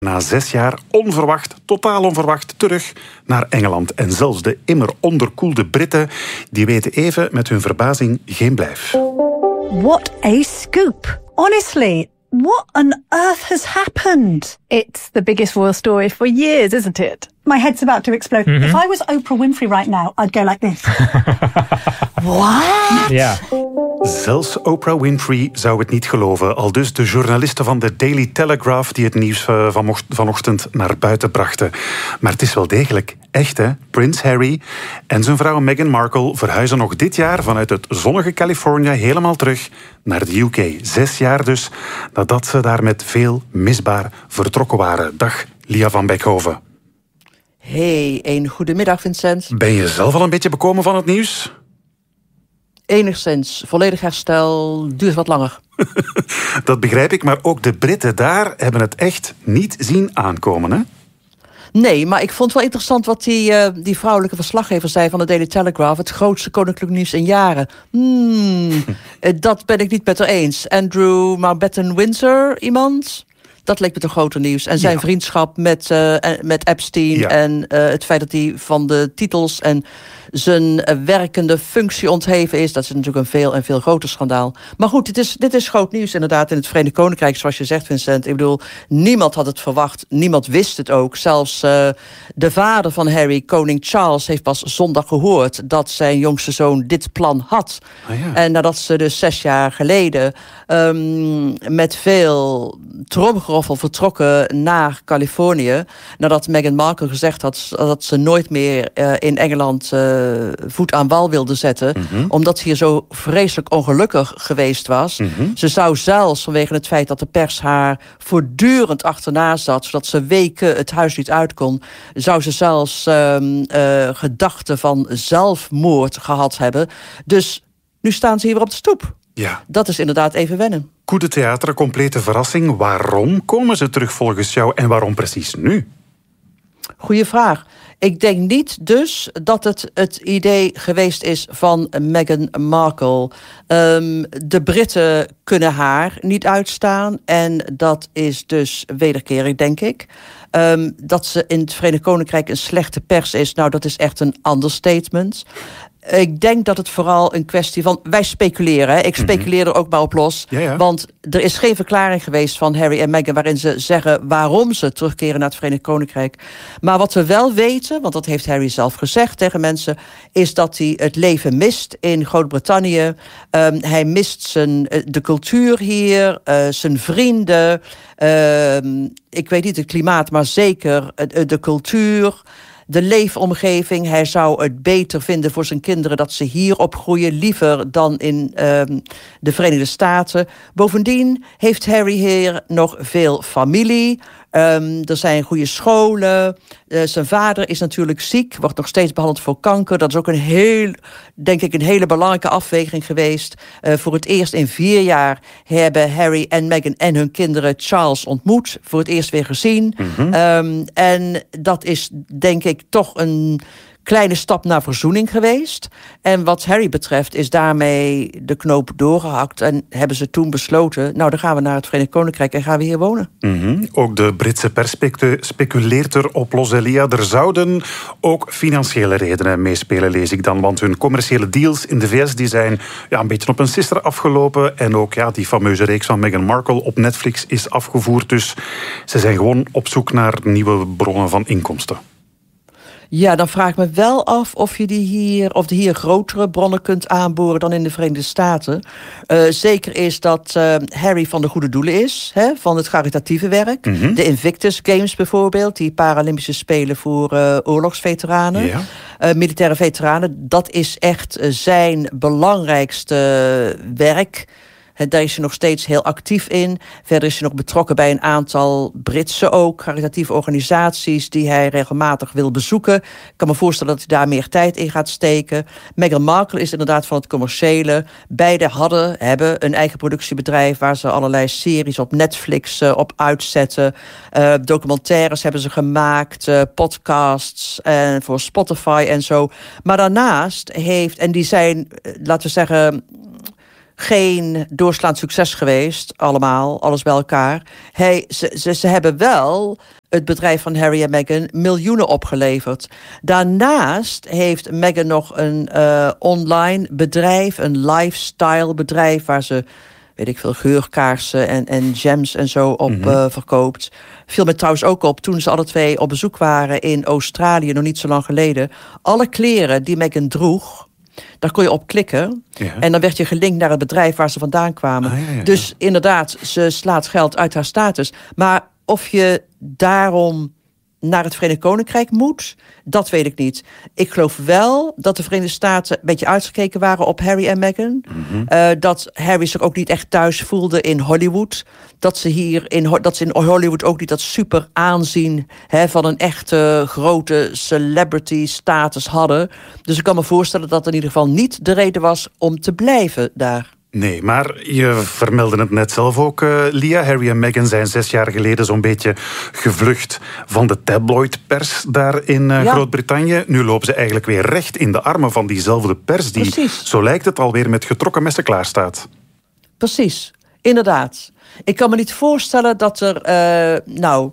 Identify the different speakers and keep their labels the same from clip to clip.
Speaker 1: Na 6 jaar onverwacht, totaal onverwacht, terug naar Engeland. En zelfs de immer onderkoelde Britten, die weten even met hun verbazing geen blijf.
Speaker 2: What a scoop. Honestly, what on earth has happened?
Speaker 3: It's the biggest royal story for years, isn't it?
Speaker 2: My head's about to explode. Mm-hmm. If I was Oprah Winfrey right now, I'd go like this. What?
Speaker 4: Ja.
Speaker 1: Zelfs Oprah Winfrey zou het niet geloven. Aldus de journalisten van de Daily Telegraph die het nieuws vanochtend naar buiten brachten. Maar het is wel degelijk echt, hè? Prins Harry en zijn vrouw Meghan Markle verhuizen nog dit jaar vanuit het zonnige Californië helemaal terug naar de UK. 6 jaar dus nadat ze daar met veel misbaar vertrokken waren. Dag, Lia van Beckhoven.
Speaker 5: Hey, een goedemiddag, Vincent.
Speaker 1: Ben je zelf al een beetje bekomen van het nieuws?
Speaker 5: Enigszins. Volledig herstel duurt wat langer.
Speaker 1: Dat begrijp ik, maar ook de Britten daar hebben het echt niet zien aankomen, hè?
Speaker 5: Nee, maar ik vond het wel interessant wat die vrouwelijke verslaggever zei van de Daily Telegraph. Het grootste koninklijk nieuws in jaren. Dat ben ik niet met haar eens. Andrew Mountbatten-Windsor, iemand? Dat leek me toch groter nieuws. En zijn vriendschap met Epstein en het feit dat hij van de titels en zijn werkende functie ontheven is. Dat is natuurlijk een veel en veel groter schandaal. Maar goed, dit is groot nieuws inderdaad in het Verenigd Koninkrijk, zoals je zegt, Vincent. Ik bedoel, niemand had het verwacht. Niemand wist het ook. Zelfs de vader van Harry, koning Charles, heeft pas zondag gehoord dat zijn jongste zoon dit plan had. En nadat ze dus 6 jaar geleden met veel tromgeroffel vertrokken naar Californië, nadat Meghan Markle gezegd had dat ze nooit meer in Engeland voet aan wal wilde zetten, omdat ze hier zo vreselijk ongelukkig geweest was. Ze zou zelfs, vanwege het feit dat de pers haar voortdurend achterna zat, zodat ze weken het huis niet uit kon, zou ze zelfs gedachten van zelfmoord gehad hebben. Dus nu staan ze hier weer op de stoep.
Speaker 1: Ja.
Speaker 5: Dat is inderdaad even wennen.
Speaker 1: Coup de theater, een complete verrassing. Waarom komen ze terug volgens jou en waarom precies nu?
Speaker 5: Goeie vraag. Ik denk niet dus dat het idee geweest is van Meghan Markle. De Britten kunnen haar niet uitstaan en dat is dus wederkerig, denk ik. Dat ze in het Verenigd Koninkrijk een slechte pers is, nou, dat is echt een understatement. Ik denk dat het vooral een kwestie van, wij speculeren. Hè? Ik speculeer er ook maar op los. Ja. Want er is geen verklaring geweest van Harry en Meghan waarin ze zeggen waarom ze terugkeren naar het Verenigd Koninkrijk. Maar wat we wel weten, want dat heeft Harry zelf gezegd tegen mensen, is dat hij het leven mist in Groot-Brittannië. Hij mist de cultuur hier, zijn vrienden. Ik weet niet het klimaat, maar zeker de cultuur. De leefomgeving. Hij zou het beter vinden voor zijn kinderen dat ze hier opgroeien, liever dan in de Verenigde Staten. Bovendien heeft Harry hier nog veel familie. Er zijn goede scholen. Zijn vader is natuurlijk ziek, wordt nog steeds behandeld voor kanker. Dat is ook een hele belangrijke afweging geweest. Voor het eerst in 4 jaar hebben Harry en Meghan en hun kinderen Charles ontmoet. Voor het eerst weer gezien. En dat is, denk ik, toch een kleine stap naar verzoening geweest. En wat Harry betreft is daarmee de knoop doorgehakt. En hebben ze toen besloten, nou, dan gaan we naar het Verenigd Koninkrijk en gaan we hier wonen.
Speaker 1: Ook de Britse pers speculeert erop los, Elia. Er zouden ook financiële redenen meespelen, lees ik dan. Want hun commerciële deals in de VS die zijn een beetje op een sisser afgelopen. En ook die fameuze reeks van Meghan Markle op Netflix is afgevoerd. Dus ze zijn gewoon op zoek naar nieuwe bronnen van inkomsten.
Speaker 5: Ja, dan vraag ik me wel af of je hier grotere bronnen kunt aanboren dan in de Verenigde Staten. Zeker is dat Harry van de goede doelen is, van het caritatieve werk. De Invictus Games bijvoorbeeld, die Paralympische Spelen voor oorlogsveteranen. Ja. Militaire veteranen, dat is echt zijn belangrijkste werk. Daar is hij nog steeds heel actief in. Verder is hij nog betrokken bij een aantal Britse ook caritatieve organisaties die hij regelmatig wil bezoeken. Ik kan me voorstellen dat hij daar meer tijd in gaat steken. Meghan Markle is inderdaad van het commerciële. Beide hebben een eigen productiebedrijf waar ze allerlei series op Netflix op uitzetten. Documentaires hebben ze gemaakt, podcasts en voor Spotify en zo. Maar daarnaast en die zijn, laten we zeggen, geen doorslaand succes geweest, allemaal, alles bij elkaar. Ze hebben wel het bedrijf van Harry en Meghan miljoenen opgeleverd. Daarnaast heeft Meghan nog een online bedrijf, een lifestyle bedrijf, waar ze, weet ik veel, geurkaarsen en gems en zo op verkoopt. Viel me trouwens ook op toen ze alle twee op bezoek waren in Australië, nog niet zo lang geleden. Alle kleren die Meghan droeg, daar kon je op klikken. Ja. En dan werd je gelinkt naar het bedrijf waar ze vandaan kwamen. Dus inderdaad, ze slaat geld uit haar status. Maar of je daarom naar het Verenigd Koninkrijk moet, dat weet ik niet. Ik geloof wel dat de Verenigde Staten een beetje uitgekeken waren op Harry en Meghan. Dat Harry zich ook niet echt thuis voelde in Hollywood. Dat ze in Hollywood ook niet dat super aanzien van een echte grote celebrity status hadden. Dus ik kan me voorstellen dat in ieder geval niet de reden was om te blijven daar.
Speaker 1: Nee, maar je vermeldde het net zelf ook, Lia. Harry en Meghan zijn 6 jaar geleden zo'n beetje gevlucht van de tabloidpers daar in Groot-Brittannië. Nu lopen ze eigenlijk weer recht in de armen van diezelfde pers die, zo lijkt het, alweer met getrokken messen klaarstaat.
Speaker 5: Precies, inderdaad. Ik kan me niet voorstellen dat er,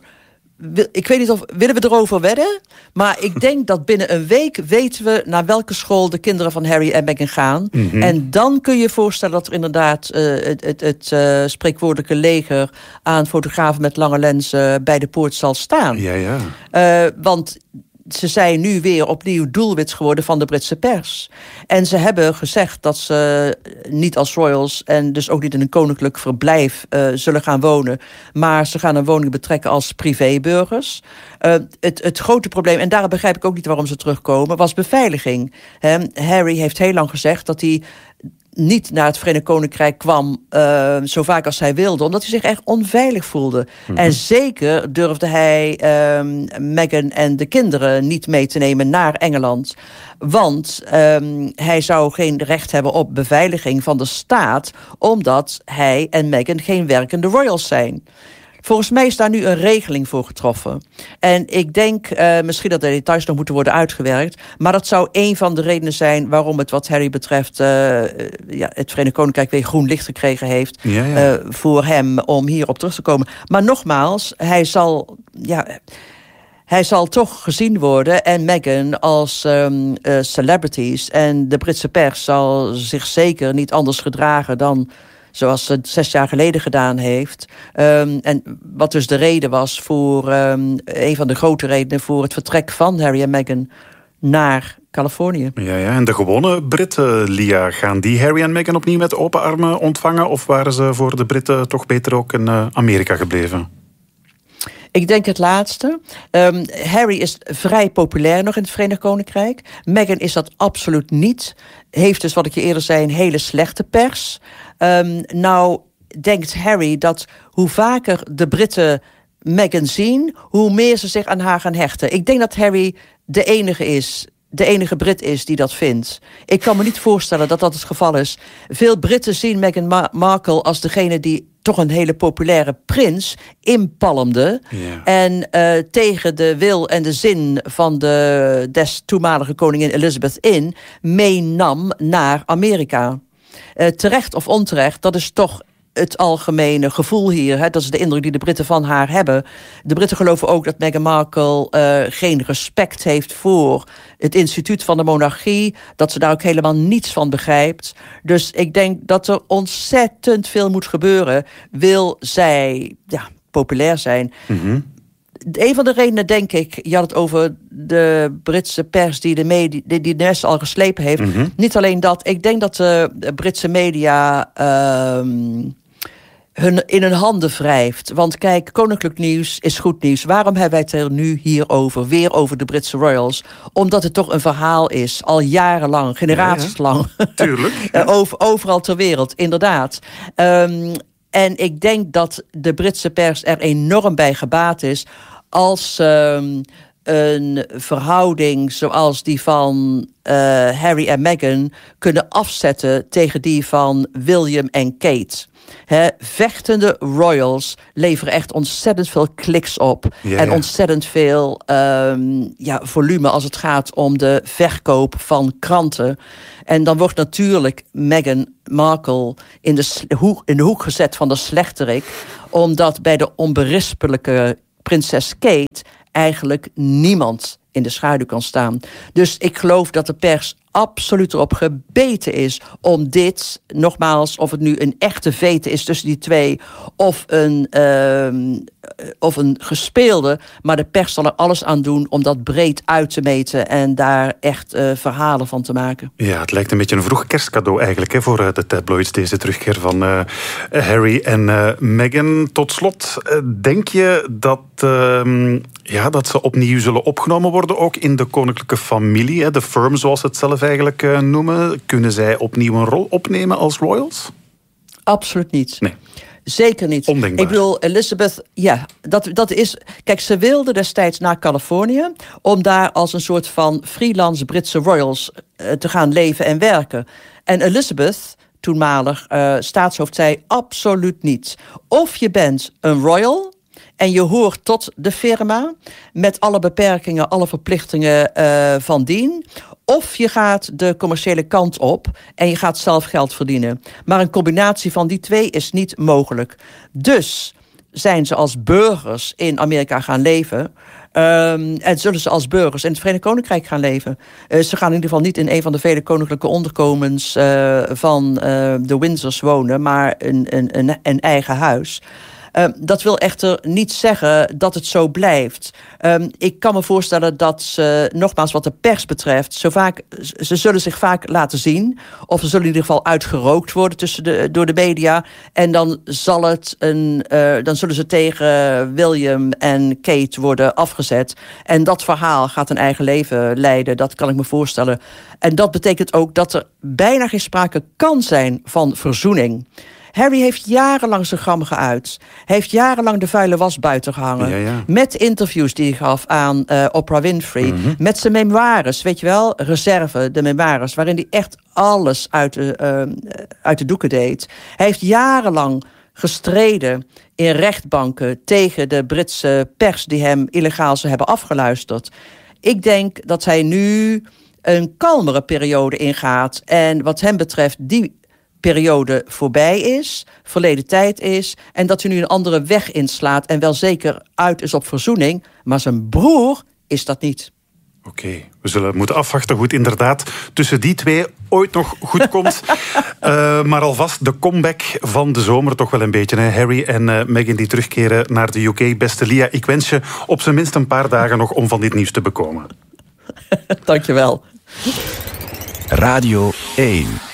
Speaker 5: ik weet niet of willen we erover wedden, maar ik denk dat binnen een week weten we naar welke school de kinderen van Harry en Meghan gaan. En dan kun je je voorstellen dat er inderdaad het spreekwoordelijke leger aan fotografen met lange lenzen bij de poort zal staan. Want ze zijn nu weer opnieuw doelwit geworden van de Britse pers. En ze hebben gezegd dat ze niet als royals en dus ook niet in een koninklijk verblijf zullen gaan wonen. Maar ze gaan een woning betrekken als privéburgers. Het grote probleem, en daarom begrijp ik ook niet waarom ze terugkomen, was beveiliging. Harry heeft heel lang gezegd dat hij niet naar het Verenigd Koninkrijk kwam zo vaak als hij wilde, omdat hij zich echt onveilig voelde. En zeker durfde hij Meghan en de kinderen niet mee te nemen naar Engeland. Want hij zou geen recht hebben op beveiliging van de staat, omdat hij en Meghan geen werkende royals zijn. Volgens mij is daar nu een regeling voor getroffen. En ik denk misschien dat de details nog moeten worden uitgewerkt. Maar dat zou een van de redenen zijn waarom het wat Harry betreft het Verenigd Koninkrijk weer groen licht gekregen heeft voor hem om hierop terug te komen. Maar nogmaals, hij zal toch gezien worden en Meghan als celebrities. En de Britse pers zal zich zeker niet anders gedragen dan zoals ze 6 jaar geleden gedaan heeft. En wat dus de reden was voor een van de grote redenen voor het vertrek van Harry en Meghan naar Californië.
Speaker 1: En de gewone Britten, Lia, gaan die Harry en Meghan opnieuw met open armen ontvangen? Of waren ze voor de Britten toch beter ook in Amerika gebleven?
Speaker 5: Ik denk het laatste. Harry is vrij populair nog in het Verenigd Koninkrijk. Meghan is dat absoluut niet. Heeft dus, wat ik je eerder zei, een hele slechte pers. Nou denkt Harry dat hoe vaker de Britten Meghan zien, hoe meer ze zich aan haar gaan hechten. Ik denk dat Harry de enige Brit is die dat vindt. Ik kan me niet voorstellen dat dat het geval is. Veel Britten zien Meghan Markle als degene die toch een hele populaire prins inpalmde. En tegen de wil en de zin van de toenmalige koningin Elizabeth in meenam naar Amerika. Terecht of onterecht, dat is toch het algemene gevoel hier. Dat is de indruk die de Britten van haar hebben. De Britten geloven ook dat Meghan Markle geen respect heeft voor het instituut van de monarchie. Dat ze daar ook helemaal niets van begrijpt. Dus ik denk dat er ontzettend veel moet gebeuren. Wil zij populair zijn? Een van de redenen, denk ik, je had het over de Britse pers die de NES al geslepen heeft. Niet alleen dat, ik denk dat de Britse media in hun handen wrijft. Want kijk, koninklijk nieuws is goed nieuws. Waarom hebben wij het er nu hierover, weer over de Britse royals? Omdat het toch een verhaal is, al jarenlang, generaties lang. Tuurlijk. Overal ter wereld, inderdaad. En ik denk dat de Britse pers er enorm bij gebaat is als een verhouding zoals die van Harry en Meghan kunnen afzetten tegen die van William en Kate. Vechtende royals leveren echt ontzettend veel kliks op. En ontzettend veel volume als het gaat om de verkoop van kranten. En dan wordt natuurlijk Meghan Markle in de hoek gezet van de slechterik, omdat bij de onberispelijke prinses Kate eigenlijk niemand in de schaduw kan staan. Dus ik geloof dat de pers absoluut erop gebeten is om dit, nogmaals, of het nu een echte vete is tussen die twee, of een gespeelde, maar de pers zal er alles aan doen om dat breed uit te meten en daar echt verhalen van te maken.
Speaker 1: Ja, het lijkt een beetje een vroeg kerstcadeau eigenlijk voor de tabloids, deze terugkeer van Harry en Meghan. Tot slot, denk je dat ze opnieuw zullen opgenomen worden, ook in de koninklijke familie, de firm zoals ze het zelf eigenlijk noemen? Kunnen zij opnieuw een rol opnemen als royals?
Speaker 5: Absoluut niet.
Speaker 1: Nee.
Speaker 5: Zeker niet.
Speaker 1: Ondenkbaar.
Speaker 5: Ik bedoel, Elizabeth, dat is. Kijk, ze wilde destijds naar Californië om daar als een soort van freelance Britse royals te gaan leven en werken. En Elizabeth, toenmalig staatshoofd, zei absoluut niet. Of je bent een royal en je hoort tot de firma met alle beperkingen, alle verplichtingen van dien. Of je gaat de commerciële kant op en je gaat zelf geld verdienen. Maar een combinatie van die twee is niet mogelijk. Dus zijn ze als burgers in Amerika gaan leven. En zullen ze als burgers in het Verenigd Koninkrijk gaan leven. Ze gaan in ieder geval niet in een van de vele koninklijke onderkomens van de Windsors wonen, maar een eigen huis. Dat wil echter niet zeggen dat het zo blijft. Ik kan me voorstellen dat ze, nogmaals wat de pers betreft, ze zullen zich vaak laten zien. Of ze zullen in ieder geval uitgerookt worden door de media. En dan zullen ze tegen William en Kate worden afgezet. En dat verhaal gaat een eigen leven leiden. Dat kan ik me voorstellen. En dat betekent ook dat er bijna geen sprake kan zijn van verzoening. Harry heeft jarenlang zijn gram geuit. Hij heeft jarenlang de vuile was buiten gehangen. Ja. Met interviews die hij gaf aan Oprah Winfrey. Mm-hmm. Met zijn memoires, weet je wel, reserve, de memoires, waarin hij echt alles uit de doeken deed. Hij heeft jarenlang gestreden in rechtbanken tegen de Britse pers die hem illegaal zou hebben afgeluisterd. Ik denk dat hij nu een kalmere periode ingaat. En wat hem betreft die periode voorbij is, verleden tijd is, en dat hij nu een andere weg inslaat en wel zeker uit is op verzoening, maar zijn broer is dat niet.
Speaker 1: Oké, we zullen moeten afwachten hoe het inderdaad tussen die twee ooit nog goed komt. Maar alvast de comeback van de zomer toch wel een beetje. Hè? Harry en Meghan die terugkeren naar de UK. Beste Lia, ik wens je op zijn minst een paar dagen nog om van dit nieuws te bekomen.
Speaker 5: Dankjewel.
Speaker 4: Radio 1